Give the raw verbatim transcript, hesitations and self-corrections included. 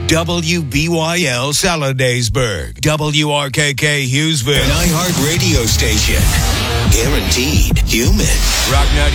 W B Y L Saladaysburg, W R K K Hughesville, an iHeart radio station. Guaranteed human. Rock ninety.